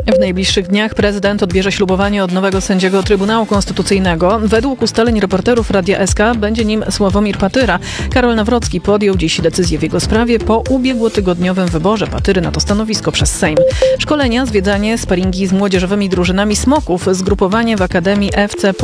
W najbliższych dniach prezydent odbierze ślubowanie od nowego sędziego Trybunału Konstytucyjnego. Według ustaleń reporterów Radia SK będzie nim Sławomir Patyra. Karol Nawrocki podjął dziś decyzję w jego sprawie po ubiegłotygodniowym wyborze Patyry na to stanowisko przez Sejm. Szkolenia, zwiedzanie, sparingi z młodzieżowymi drużynami Smoków, zgrupowanie w Akademii FC